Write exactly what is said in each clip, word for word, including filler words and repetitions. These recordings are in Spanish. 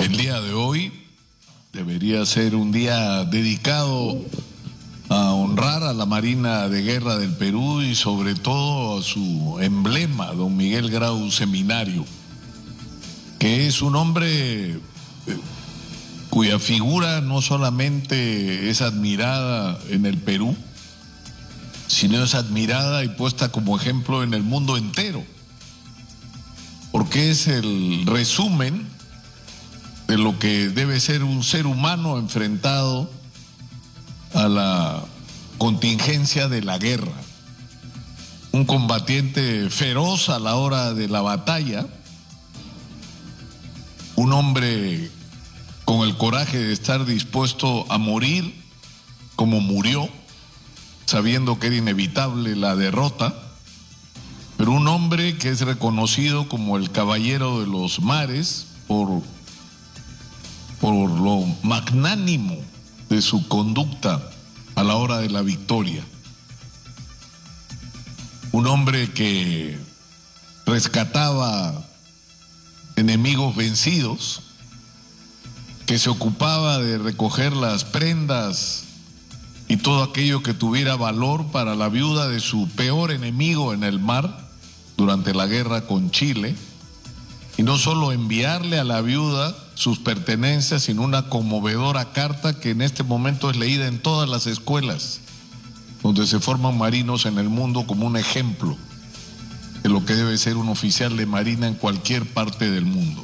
El día de hoy debería ser un día dedicado a honrar a la Marina de Guerra del Perú y sobre todo a su emblema, don Miguel Grau Seminario, que es un hombre cuya figura no solamente es admirada en el Perú, sino es admirada y puesta como ejemplo en el mundo entero, porque es el resumen de lo que debe ser un ser humano enfrentado a la contingencia de la guerra. Un combatiente feroz a la hora de la batalla, un hombre con el coraje de estar dispuesto a morir como murió, sabiendo que era inevitable la derrota, pero un hombre que es reconocido como el caballero de los mares por, por lo magnánimo de su conducta a la hora de la victoria. Un hombre que rescataba enemigos vencidos, que se ocupaba de recoger las prendas y todo aquello que tuviera valor para la viuda de su peor enemigo en el mar durante la guerra con Chile, y no solo enviarle a la viuda sus pertenencias, sino una conmovedora carta que en este momento es leída en todas las escuelas donde se forman marinos en el mundo como un ejemplo de lo que debe ser un oficial de marina en cualquier parte del mundo.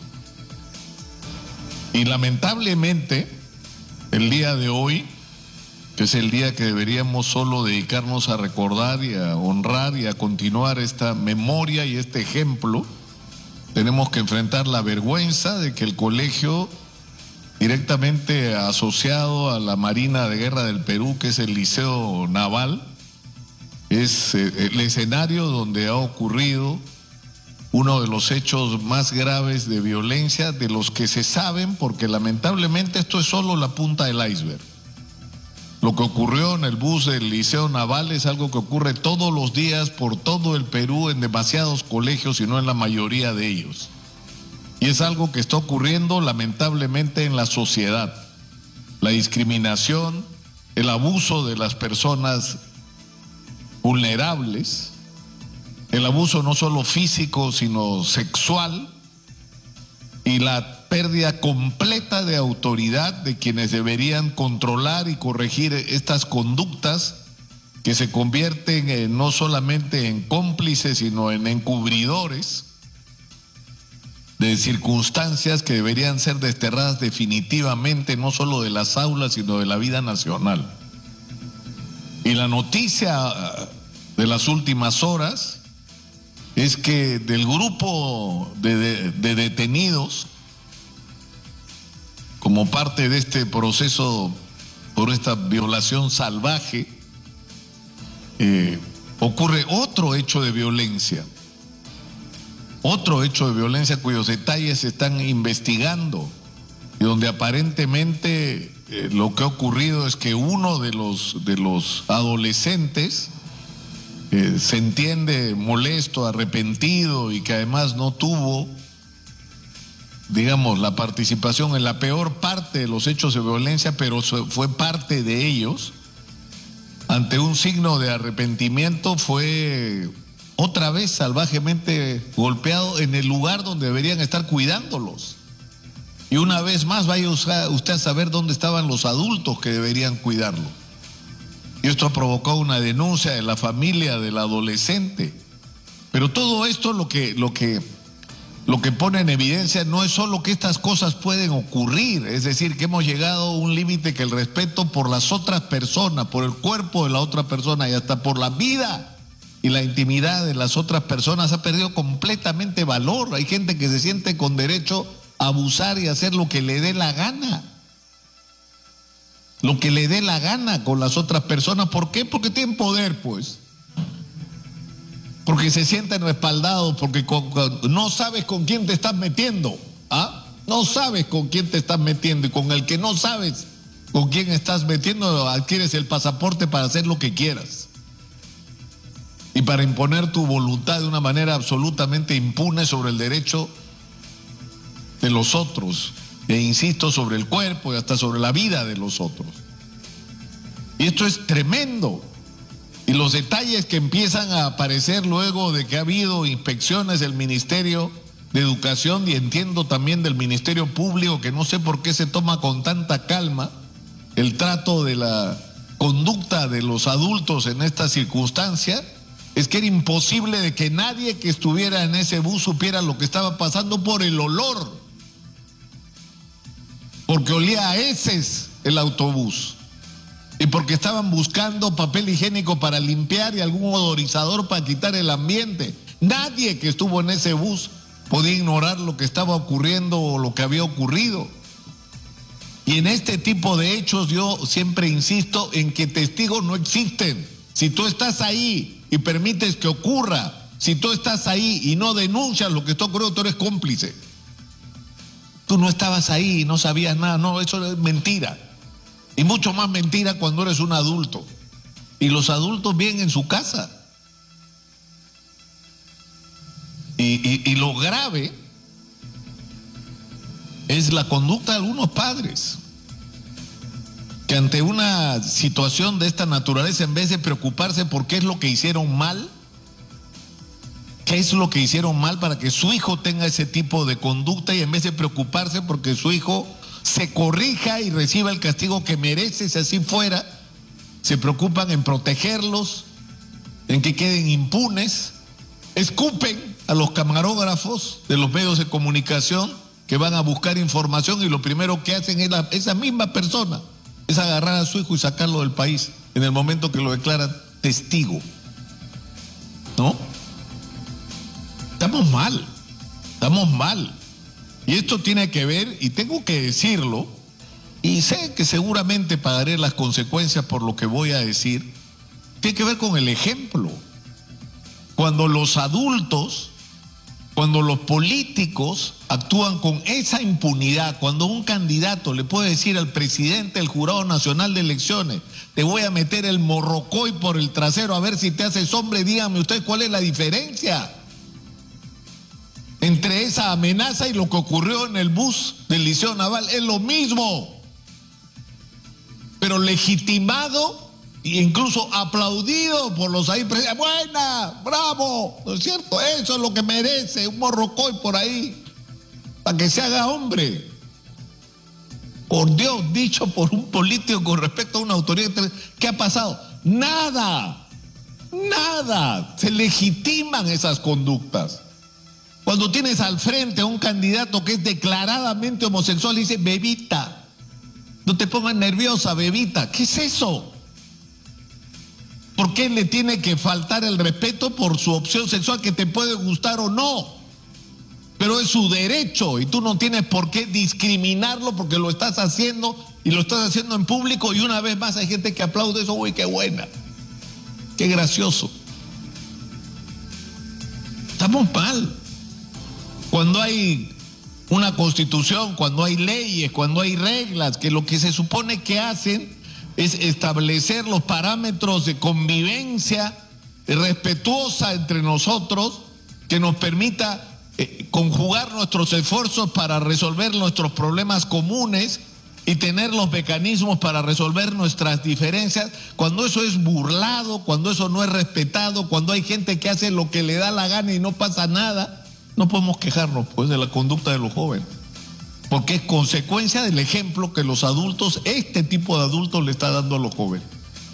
Y lamentablemente, el día de hoy, que es el día que deberíamos solo dedicarnos a recordar y a honrar y a continuar esta memoria y este ejemplo, tenemos que enfrentar la vergüenza de que el colegio directamente asociado a la Marina de Guerra del Perú, que es el Liceo Naval, es el escenario donde ha ocurrido uno de los hechos más graves de violencia de los que se saben, porque lamentablemente esto es solo la punta del iceberg. Lo que ocurrió en el bus del Liceo Naval es algo que ocurre todos los días por todo el Perú en demasiados colegios y no en la mayoría de ellos. Y es algo que está ocurriendo lamentablemente en la sociedad. La discriminación, el abuso de las personas vulnerables, el abuso no solo físico sino sexual y la pérdida completa de autoridad de quienes deberían controlar y corregir estas conductas que se convierten en, no solamente en cómplices sino en encubridores de circunstancias que deberían ser desterradas definitivamente no solo de las aulas sino de la vida nacional. Y la noticia de las últimas horas es que del grupo de, de, de detenidos como parte de este proceso por esta violación salvaje, eh, ocurre otro hecho de violencia, otro hecho de violencia cuyos detalles se están investigando y donde aparentemente eh, lo que ha ocurrido es que uno de los, de los adolescentes eh, se entiende molesto, arrepentido y que además no tuvo, digamos, la participación en la peor parte de los hechos de violencia, pero fue parte de ellos. Ante un signo de arrepentimiento fue otra vez salvajemente golpeado en el lugar donde deberían estar cuidándolos. Y una vez más vaya usted a saber dónde estaban los adultos que deberían cuidarlo. Y esto ha provocado una denuncia de la familia del adolescente. Pero todo esto lo que, lo que Lo que pone en evidencia no es solo que estas cosas pueden ocurrir, es decir, que hemos llegado a un límite que el respeto por las otras personas, por el cuerpo de la otra persona y hasta por la vida y la intimidad de las otras personas ha perdido completamente valor. Hay gente que se siente con derecho a abusar y hacer lo que le dé la gana. Lo que le dé la gana con las otras personas. ¿Por qué? Porque tienen poder, pues. Porque se sienten respaldados, porque con, con, no sabes con quién te estás metiendo, ¿ah? No sabes con quién te estás metiendo, y con el que no sabes con quién estás metiendo, adquieres el pasaporte para hacer lo que quieras. Y para imponer tu voluntad de una manera absolutamente impune sobre el derecho de los otros. e insisto, sobre el cuerpo y hasta sobre la vida de los otros. Y esto es tremendo. Y los detalles que empiezan a aparecer luego de que ha habido inspecciones del Ministerio de Educación y entiendo también del Ministerio Público, que no sé por qué se toma con tanta calma el trato de la conducta de los adultos en esta circunstancia, es que era imposible de que nadie que estuviera en ese bus supiera lo que estaba pasando por el olor, porque olía a heces el autobús y porque estaban buscando papel higiénico para limpiar y algún odorizador para quitar el ambiente. Nadie que estuvo en ese bus podía ignorar lo que estaba ocurriendo o lo que había ocurrido. Y en este tipo de hechos yo siempre insisto en que testigos no existen. Si tú estás ahí y permites que ocurra, si tú estás ahí y no denuncias lo que está ocurriendo, tú eres cómplice. Tú no estabas ahí y no sabías nada. No, eso es mentira. Y mucho más mentira cuando eres un adulto. Y los adultos viven en su casa. Y, y, y lo grave es la conducta de algunos padres que ante una situación de esta naturaleza, en vez de preocuparse por qué es lo que hicieron mal, qué es lo que hicieron mal para que su hijo tenga ese tipo de conducta, y en vez de preocuparse porque su hijo se corrija y reciba el castigo que merece, si así fuera, se preocupan en protegerlos, en que queden impunes, escupen a los camarógrafos de los medios de comunicación que van a buscar información, y lo primero que hacen es la, esa misma persona es agarrar a su hijo y sacarlo del país en el momento que lo declaran testigo. ¿No? Estamos mal, estamos mal. Y esto tiene que ver, y tengo que decirlo, y sé que seguramente pagaré las consecuencias por lo que voy a decir, tiene que ver con el ejemplo. Cuando los adultos, cuando los políticos actúan con esa impunidad, cuando un candidato le puede decir al presidente del Jurado Nacional de Elecciones, te voy a meter el morrocoy por el trasero a ver si te haces hombre, dígame usted cuál es la diferencia entre esa amenaza y lo que ocurrió en el bus del Liceo Naval. Es lo mismo, pero legitimado e incluso aplaudido por los ahí presentes. Buena, bravo, ¿no es cierto? Eso es lo que merece, un morrocoy por ahí, para que se haga hombre. Por Dios, dicho por un político con respecto a una autoridad. ¿Qué ha pasado? Nada, nada. Se legitiman esas conductas. Cuando tienes al frente a un candidato que es declaradamente homosexual y dice, bebita, no te pongas nerviosa, bebita. ¿Qué es eso? ¿Por qué le tiene que faltar el respeto por su opción sexual, que te puede gustar o no? Pero es su derecho y tú no tienes por qué discriminarlo porque lo estás haciendo y lo estás haciendo en público, y una vez más hay gente que aplaude eso. Uy, qué buena, qué gracioso. Estamos mal. Cuando hay una constitución, cuando hay leyes, cuando hay reglas, que lo que se supone que hacen es establecer los parámetros de convivencia respetuosa entre nosotros, que nos permita eh, conjugar nuestros esfuerzos para resolver nuestros problemas comunes y tener los mecanismos para resolver nuestras diferencias. Cuando eso es burlado, cuando eso no es respetado, cuando hay gente que hace lo que le da la gana y no pasa nada, no podemos quejarnos pues de la conducta de los jóvenes, porque es consecuencia del ejemplo que los adultos, este tipo de adultos, le está dando a los jóvenes.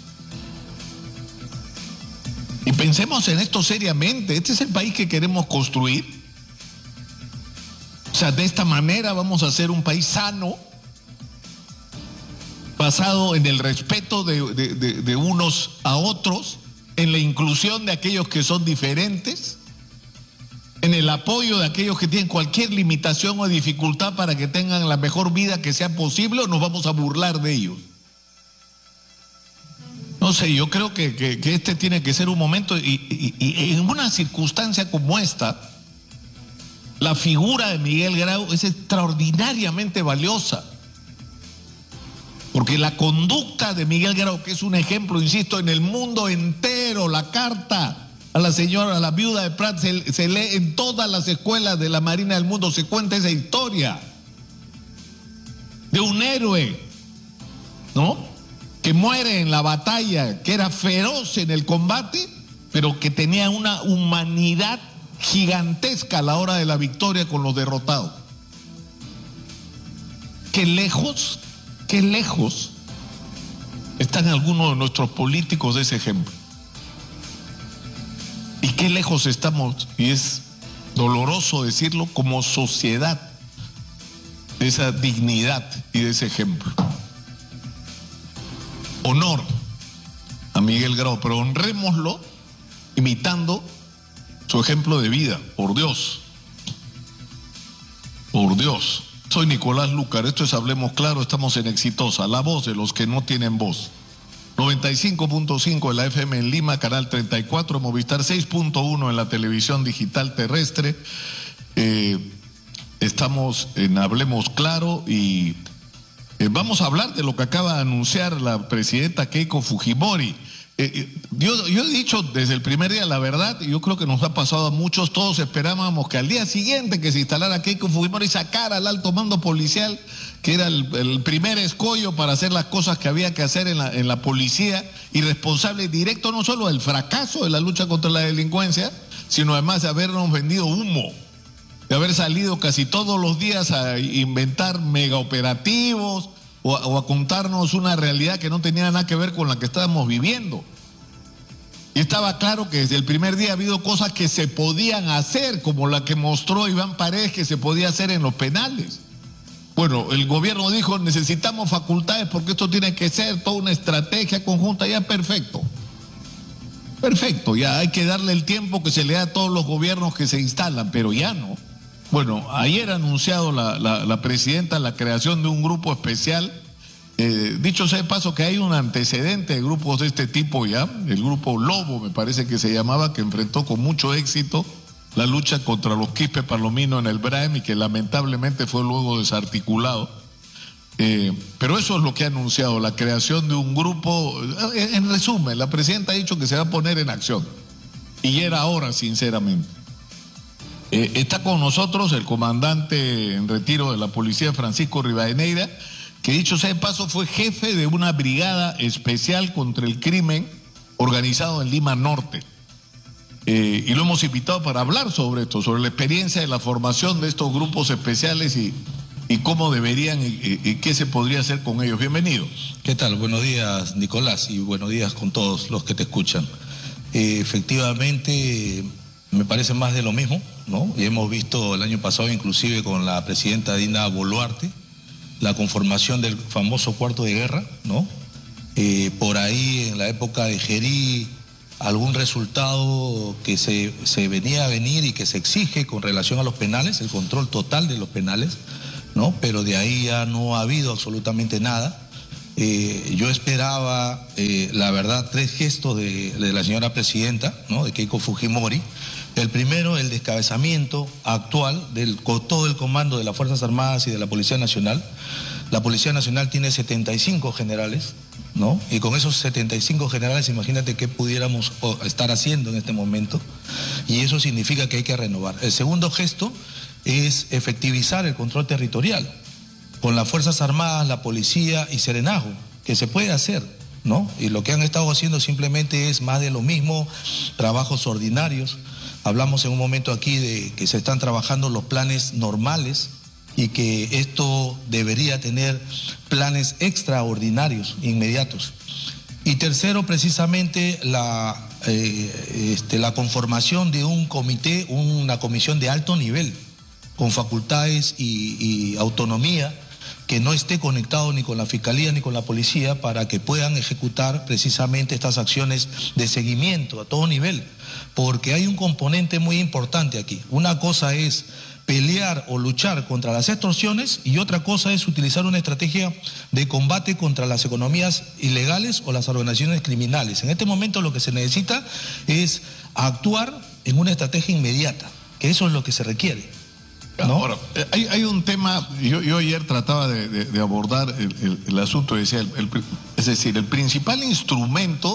Y pensemos en esto seriamente. ¿Este es el país que queremos construir? O sea, de esta manera vamos a hacer un país sano, basado en el respeto de, de, de, de unos a otros, en la inclusión de aquellos que son diferentes, en el apoyo de aquellos que tienen cualquier limitación o dificultad para que tengan la mejor vida que sea posible, o nos vamos a burlar de ellos. No sé, yo creo que, que, que este tiene que ser un momento, y, y, y en una circunstancia como esta, la figura de Miguel Grau es extraordinariamente valiosa, porque la conducta de Miguel Grau, que es un ejemplo, insisto, en el mundo entero, la carta a la señora, a la viuda de Prat, se, se lee en todas las escuelas de la Marina del mundo, se cuenta esa historia. de un héroe, ¿no?, que muere en la batalla, que era feroz en el combate, pero que tenía una humanidad gigantesca a la hora de la victoria con los derrotados. Qué lejos, qué lejos están algunos de nuestros políticos de ese ejemplo. Y qué lejos estamos, y es doloroso decirlo, como sociedad, de esa dignidad y de ese ejemplo. Honor a Miguel Grau, pero honrémoslo imitando su ejemplo de vida, por Dios. Por Dios. Soy Nicolás Lucar, esto es Hablemos Claro, estamos en Exitosa, la voz de los que no tienen voz. noventa y cinco punto cinco de la F M en Lima, canal treinta y cuatro, Movistar seis punto uno en la televisión digital terrestre. Eh, estamos en Hablemos Claro y eh, vamos a hablar de lo que acaba de anunciar la presidenta Keiko Fujimori. Eh, yo, yo he dicho desde el primer día la verdad, y yo creo que nos ha pasado a muchos, todos esperábamos que al día siguiente que se instalara Keiko Fujimori sacara al alto mando policial, que era el, el primer escollo para hacer las cosas que había que hacer en la, en la policía, y responsable directo no solo del fracaso de la lucha contra la delincuencia, sino además de habernos vendido humo, de haber salido casi todos los días a inventar mega operativos, O a, o a contarnos una realidad que no tenía nada que ver con la que estábamos viviendo. Y estaba claro que desde el primer día ha habido cosas que se podían hacer, como la que mostró Iván Paredes que se podía hacer en los penales. Bueno, el gobierno dijo, necesitamos facultades porque esto tiene que ser toda una estrategia conjunta. Ya, perfecto. Perfecto, ya hay que darle el tiempo que se le da a todos los gobiernos que se instalan, pero ya no. Bueno, ayer ha anunciado la, la, la presidenta la creación de un grupo especial. Eh, dicho sea de paso que hay un antecedente de grupos de este tipo ya, el grupo Lobo me parece que se llamaba, que enfrentó con mucho éxito la lucha contra los Quispe Palomino en el Braem y que lamentablemente fue luego desarticulado. Eh, pero eso es lo que ha anunciado, la creación de un grupo. En, en resumen, la presidenta ha dicho que se va a poner en acción. Y ya era hora, sinceramente. Eh, está con nosotros el comandante en retiro de la policía, Francisco Rivadeneira, que dicho sea de paso fue jefe de una brigada especial contra el crimen organizado en Lima Norte. Eh, y lo hemos invitado para hablar sobre esto, sobre la experiencia de la formación de estos grupos especiales y, y cómo deberían y, y, y qué se podría hacer con ellos. Bienvenido. ¿Qué tal? Buenos días, Nicolás, y buenos días con todos los que te escuchan. Eh, efectivamente, me parece más de lo mismo, ¿no? Y hemos visto el año pasado, inclusive con la presidenta Dina Boluarte, la conformación del famoso cuarto de guerra, ¿no? Eh, por ahí, en la época de Gerí, algún resultado que se, se venía a venir y que se exige con relación a los penales, el control total de los penales, ¿no? Pero de ahí ya no ha habido absolutamente nada. Eh, yo esperaba, eh, la verdad, tres gestos de, de la señora presidenta, ¿no?, de Keiko Fujimori. El primero, el descabezamiento actual del todo el comando de las Fuerzas Armadas y de la Policía Nacional. La Policía Nacional tiene setenta y cinco generales, ¿no? Y con esos setenta y cinco generales, imagínate qué pudiéramos estar haciendo en este momento. Y eso significa que hay que renovar. El segundo gesto es efectivizar el control territorial con las Fuerzas Armadas, la Policía y Serenazgo, que se puede hacer, ¿no? Y lo que han estado haciendo simplemente es más de lo mismo, trabajos ordinarios. Hablamos en un momento aquí de que se están trabajando los planes normales y que esto debería tener planes extraordinarios, inmediatos. Y tercero, precisamente la, eh, este, la conformación de un comité, una comisión de alto nivel, con facultades y, y autonomía, que no esté conectado ni con la Fiscalía ni con la Policía, para que puedan ejecutar precisamente estas acciones de seguimiento a todo nivel. Porque hay un componente muy importante aquí. Una cosa es pelear o luchar contra las extorsiones y otra cosa es utilizar una estrategia de combate contra las economías ilegales o las organizaciones criminales. En este momento lo que se necesita es actuar en una estrategia inmediata, que eso es lo que se requiere, ¿no? Ahora, hay, hay un tema, yo, yo ayer trataba de, de, de abordar el, el, el asunto, decía, el, el, es decir, el principal instrumento,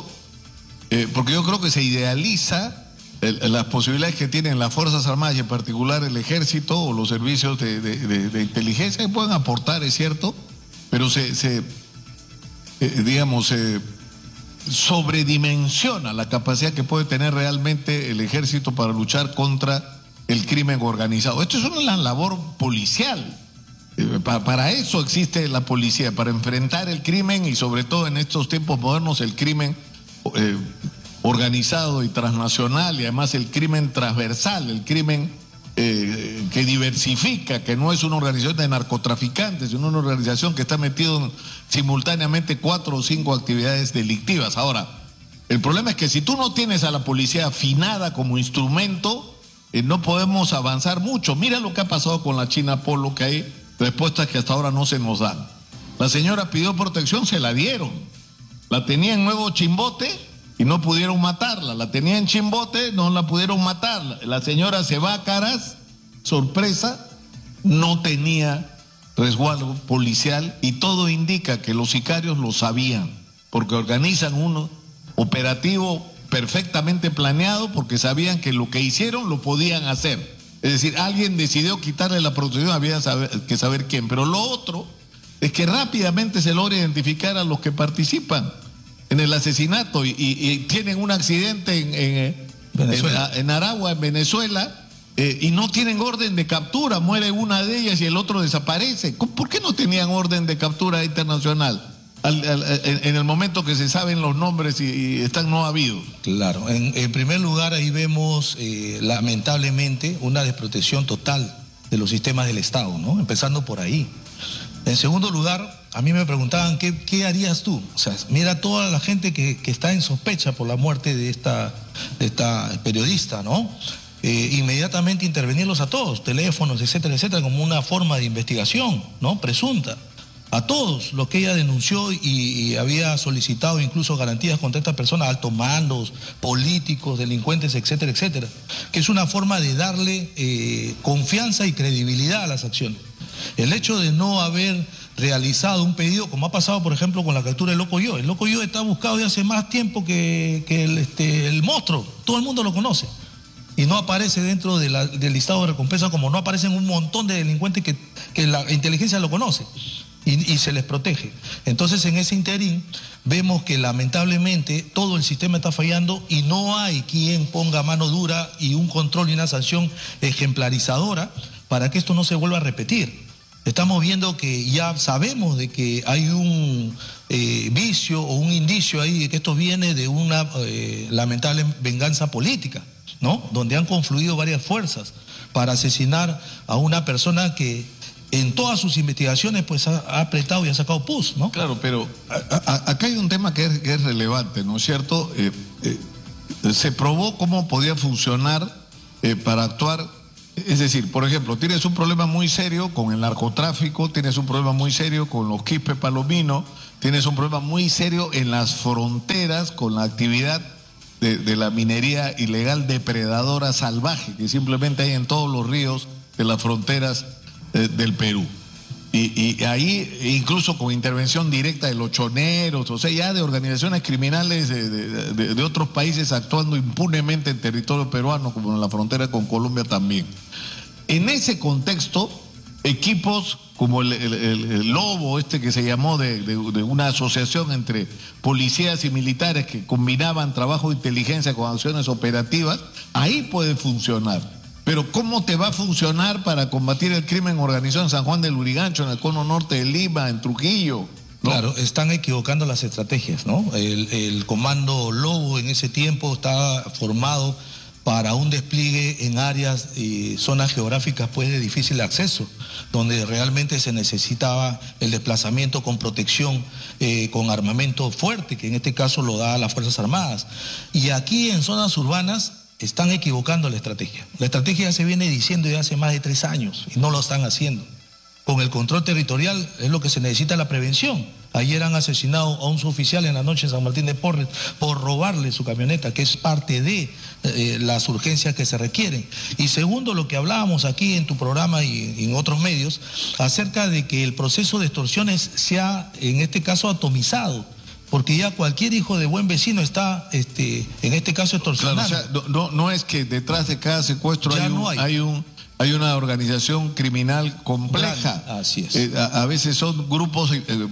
eh, porque yo creo que se idealiza el, las posibilidades que tienen las Fuerzas Armadas y en particular el Ejército o los servicios de, de, de, de inteligencia que pueden aportar, es cierto, pero se, se eh, digamos, se sobredimensiona la capacidad que puede tener realmente el ejército para luchar contra el crimen organizado. Esto es una labor policial. Eh, pa, para eso existe la policía, para enfrentar el crimen y sobre todo en estos tiempos modernos el crimen eh, organizado y transnacional y además el crimen transversal, el crimen eh, que diversifica, que no es una organización de narcotraficantes, sino una organización que está metido en, simultáneamente cuatro o cinco actividades delictivas. Ahora, el problema es que si tú no tienes a la policía afinada como instrumento, eh, no podemos avanzar mucho. Mira lo que ha pasado con la China Polo, que hay respuestas que hasta ahora no se nos dan. La señora pidió protección, se la dieron. La tenía en Nuevo Chimbote y no pudieron matarla. La tenía en Chimbote, no la pudieron matar. La señora se va a Caras, sorpresa, no tenía resguardo policial y todo indica que los sicarios lo sabían, porque organizan un operativo perfectamente planeado, porque sabían que lo que hicieron lo podían hacer. Es decir, alguien decidió quitarle la protección, había que saber quién. Pero lo otro es que rápidamente se logra identificar a los que participan en el asesinato y, y, y tienen un accidente en, en, en, en Aragua, en Venezuela, eh, y no tienen orden de captura, muere una de ellas y el otro desaparece. ¿Por qué no tenían orden de captura internacional al, al, en el momento que se saben los nombres y, y están no habidos? Claro, en, en primer lugar ahí vemos eh, lamentablemente una desprotección total de los sistemas del Estado, ¿no? Empezando por ahí. En segundo lugar, a mí me preguntaban, ¿qué, qué harías tú? O sea, mira toda la gente que, que está en sospecha por la muerte de esta, de esta periodista, ¿no? Eh, inmediatamente intervenirlos a todos, teléfonos, etcétera, etcétera, como una forma de investigación, ¿no? Presunta. A todos los que ella denunció y, y había solicitado incluso garantías contra estas personas, altos mandos, políticos, delincuentes, etcétera, etcétera. Que es una forma de darle eh, confianza y credibilidad a las acciones. El hecho de no haber realizado un pedido, como ha pasado por ejemplo con la captura del Loco Yo. El Loco Yo está buscado de hace más tiempo que, que el, este, el monstruo, todo el mundo lo conoce. Y no aparece dentro de la, del listado de recompensa, como no aparecen un montón de delincuentes que, que la inteligencia lo conoce y, y se les protege. Entonces en ese interín vemos que lamentablemente todo el sistema está fallando y no hay quien ponga mano dura y un control y una sanción ejemplarizadora para que esto no se vuelva a repetir. Estamos viendo que ya sabemos de que hay un eh, vicio o un indicio ahí de que esto viene de una eh, lamentable venganza política, ¿no? Donde han confluido varias fuerzas para asesinar a una persona que en todas sus investigaciones pues ha, ha apretado y ha sacado pus, ¿no? Claro, pero a, a, acá hay un tema que es, que es relevante, ¿no es cierto? Eh, eh, se probó cómo podía funcionar eh, para actuar. Es decir, por ejemplo, tienes un problema muy serio con el narcotráfico, tienes un problema muy serio con los quispe palomino, tienes un problema muy serio en las fronteras con la actividad de, de la minería ilegal depredadora salvaje que simplemente hay en todos los ríos de las fronteras eh, del Perú. Y, y ahí incluso con intervención directa de los choneros, o sea, ya de organizaciones criminales de, de, de, de otros países actuando impunemente en territorio peruano, como en la frontera con Colombia también. En ese contexto, equipos como el, el, el, el Lobo, este que se llamó de, de, de una asociación entre policías y militares que combinaban trabajo de inteligencia con acciones operativas, ahí puede funcionar. Pero ¿cómo te va a funcionar para combatir el crimen organizado en San Juan del Lurigancho, en el cono norte de Lima, en Trujillo? ¿No? Claro, están equivocando las estrategias, ¿no? El, el comando Lobo en ese tiempo estaba formado para un despliegue en áreas y zonas geográficas pues de difícil acceso, donde realmente se necesitaba el desplazamiento con protección, eh, con armamento fuerte, que en este caso lo da las Fuerzas Armadas. Y aquí en zonas urbanas están equivocando la estrategia. La estrategia ya se viene diciendo ya hace más de tres años y no lo están haciendo. Con el control territorial es lo que se necesita, la prevención. Ayer han asesinado a un suboficial en la noche en San Martín de Porres por robarle su camioneta, que es parte de eh, las urgencias que se requieren. Y segundo, lo que hablábamos aquí en tu programa y, y en otros medios, acerca de que el proceso de extorsiones se ha, en este caso, atomizado. Porque ya cualquier hijo de buen vecino está, este, en este caso, extorsionando. Claro, o sea, no, no es que detrás de cada secuestro hay, no un, hay. hay un hay una organización criminal compleja. Así es. Eh, a, a veces son grupos, eh, eh,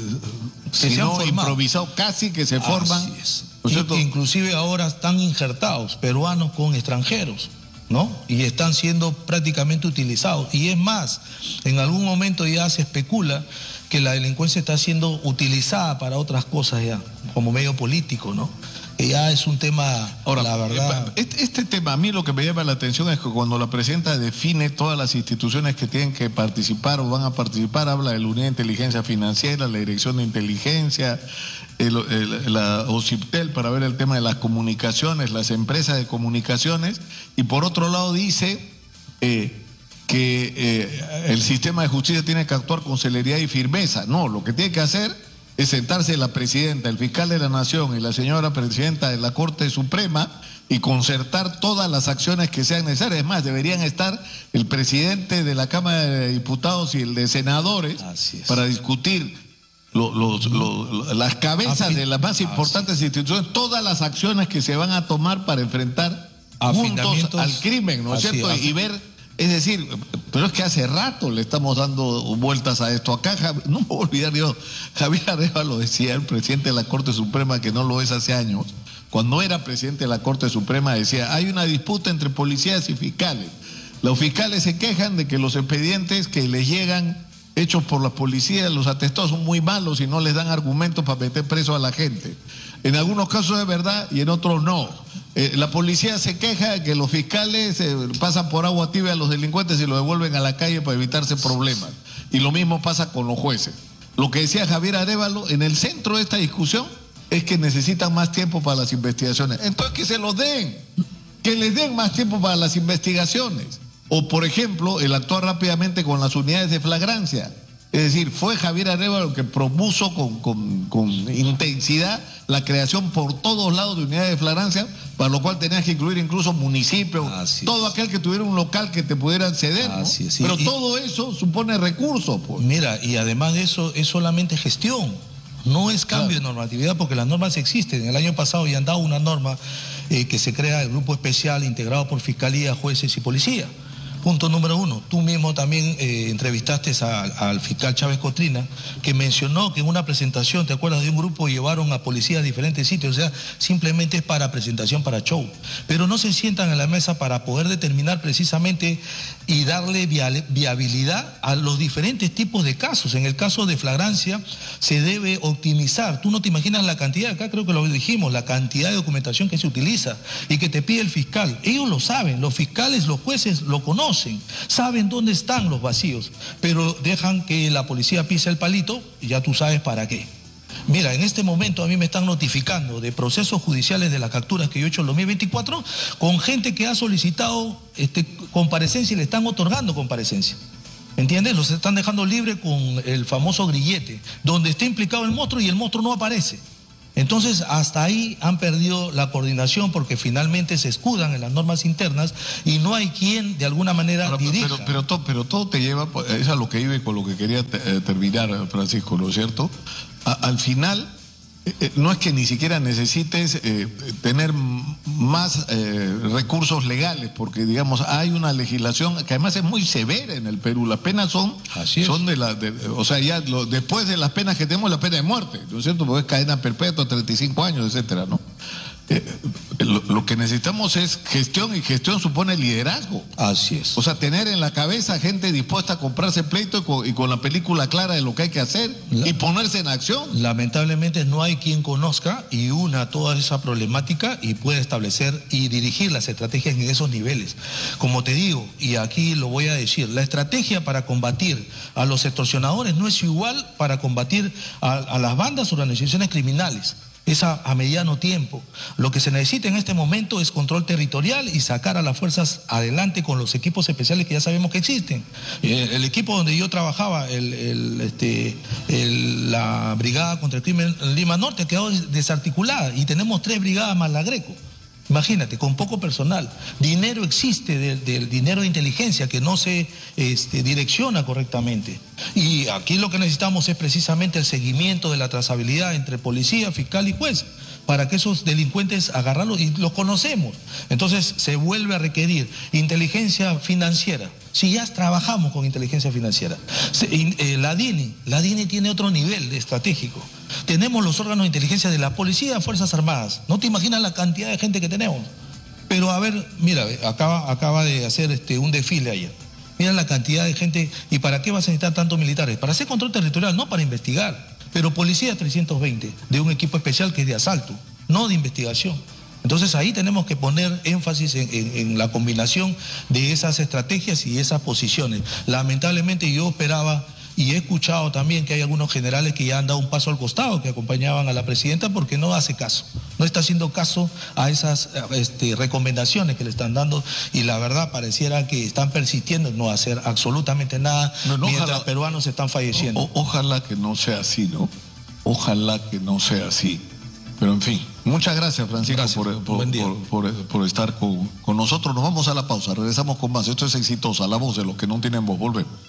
si no improvisados, casi que se forman. Así es. ¿No? Inclusive ahora están injertados peruanos con extranjeros, ¿no? Y están siendo prácticamente utilizados. Y es más, en algún momento ya se especula que la delincuencia está siendo utilizada para otras cosas ya, como medio político, ¿no? Que ya es un tema, ahora, la verdad... Este, este tema, a mí lo que me llama la atención es que cuando la presidenta define todas las instituciones que tienen que participar o van a participar, habla de la Unidad de Inteligencia Financiera, la Dirección de Inteligencia, el, el, la OCIPTEL para ver el tema de las comunicaciones, las empresas de comunicaciones, y por otro lado dice eh, que eh, el sistema de justicia tiene que actuar con celeridad y firmeza. No, lo que tiene que hacer es sentarse la presidenta, el fiscal de la Nación y la señora presidenta de la Corte Suprema y concertar todas las acciones que sean necesarias. Es más, deberían estar el presidente de la Cámara de Diputados y el de Senadores para discutir lo, los, lo, las cabezas de las más importantes instituciones, todas las acciones que se van a tomar para enfrentar juntos al crimen, ¿no es cierto? Y ver... Es decir, pero es que hace rato le estamos dando vueltas a esto. Acá, no me voy a olvidar yo, Javier Arévalo decía, el presidente de la Corte Suprema, que no lo es hace años, cuando era presidente de la Corte Suprema decía, hay una disputa entre policías y fiscales. Los fiscales se quejan de que los expedientes que les llegan hechos por las policías, los atestados son muy malos y no les dan argumentos para meter preso a la gente. En algunos casos es verdad y en otros no. Eh, la policía se queja de que los fiscales eh, pasan por agua tibia a los delincuentes y los devuelven a la calle para evitarse problemas. Y lo mismo pasa con los jueces. Lo que decía Javier Arévalo, en el centro de esta discusión es que necesitan más tiempo para las investigaciones. Entonces que se los den, que les den más tiempo para las investigaciones. O por ejemplo, el actuar rápidamente con las unidades de flagrancia. Es decir, fue Javier Arévalo el que propuso con, con, con intensidad la creación por todos lados de unidades de flagrancia, para lo cual tenías que incluir incluso municipios, Así todo es. aquel que tuviera un local que te pudieran ceder, ¿no? es, sí. Pero y, todo eso supone recursos. Pues. Mira, y además de eso es solamente gestión, no es cambio claro. de normatividad, porque las normas existen. El año pasado ya han dado una norma eh, que se crea el grupo especial integrado por Fiscalía, jueces y policía. Punto número uno, tú mismo también eh, entrevistaste a, al fiscal Chávez Cotrina, que mencionó que en una presentación, ¿te acuerdas? De un grupo llevaron a policías a diferentes sitios, o sea, simplemente es para presentación, para show. Pero no se sientan en la mesa para poder determinar precisamente y darle viabilidad a los diferentes tipos de casos. En el caso de flagrancia se debe optimizar. Tú no te imaginas la cantidad, acá creo que lo dijimos, la cantidad de documentación que se utiliza y que te pide el fiscal. Ellos lo saben, los fiscales, los jueces lo conocen. Saben dónde están los vacíos, pero dejan que la policía pise el palito y ya tú sabes para qué. Mira, en este momento a mí me están notificando de procesos judiciales de las capturas que yo he hecho en el dos mil veinticuatro con gente que ha solicitado este, comparecencia y le están otorgando comparecencia. ¿Entiendes? Los están dejando libre con el famoso grillete, donde está implicado el monstruo y el monstruo no aparece. Entonces, hasta ahí han perdido la coordinación porque finalmente se escudan en las normas internas y no hay quien de alguna manera pero, dirija. Pero, pero, todo, pero todo te lleva, es a lo que iba y con lo que quería te, terminar, Francisco, ¿no es cierto? A, al final, eh, no es que ni siquiera necesites eh, tener más eh, recursos legales, porque digamos, hay una legislación que además es muy severa en el Perú. Las penas son, son de la, de, o sea, ya lo, después de las penas que tenemos, la pena de muerte, ¿no es cierto? Porque es cadena perpetua, treinta y cinco años, etcétera, ¿no? Eh, lo, lo que necesitamos es gestión, y gestión supone liderazgo. Así es. O sea, tener en la cabeza gente dispuesta a comprarse pleito y con, y con la película clara de lo que hay que hacer la, y ponerse en acción. Lamentablemente no hay quien conozca y una toda esa problemática y pueda establecer y dirigir las estrategias en esos niveles. Como te digo, y aquí lo voy a decir, la estrategia para combatir a los extorsionadores no es igual para combatir a, a las bandas o organizaciones criminales. Es a, a mediano tiempo. Lo que se necesita en este momento es control territorial y sacar a las fuerzas adelante con los equipos especiales que ya sabemos que existen. El, el equipo donde yo trabajaba, el, el, este, el, la Brigada contra el Crimen en Lima Norte, quedó desarticulada y tenemos tres brigadas más la Greco. Imagínate, con poco personal. Dinero existe del, del dinero de inteligencia que no se este, direcciona correctamente. Y aquí lo que necesitamos es precisamente el seguimiento de la trazabilidad entre policía, fiscal y juez, para que esos delincuentes agarrarlos, y los conocemos. Entonces se vuelve a requerir inteligencia financiera. Si ya trabajamos con inteligencia financiera. Se, eh, la DINI, la DINI tiene otro nivel estratégico. Tenemos los órganos de inteligencia de la policía, Fuerzas Armadas. No te imaginas la cantidad de gente que tenemos. Pero a ver, mira, acaba, acaba de hacer este, un desfile ayer. Mira la cantidad de gente. ¿Y para qué vas a necesitar tantos militares? Para hacer control territorial, no para investigar. Pero policía trescientos veinte, de un equipo especial que es de asalto, no de investigación. Entonces ahí tenemos que poner énfasis en, en, en la combinación de esas estrategias y esas posiciones. Lamentablemente yo esperaba, y he escuchado también que hay algunos generales que ya han dado un paso al costado, que acompañaban a la presidenta, porque no hace caso, no está haciendo caso a esas este, recomendaciones que le están dando, y la verdad pareciera que están persistiendo en no hacer absolutamente nada, no, no, mientras ojalá, peruanos están falleciendo. O, ojalá que no sea así, ¿no? Ojalá que no sea así. Pero en fin, muchas gracias, Francisco, gracias, por, por, por, por, por estar con, con nosotros. Nos vamos a la pausa, regresamos con más. Esto es Exitosa, la voz de los que no tienen voz. Volvemos.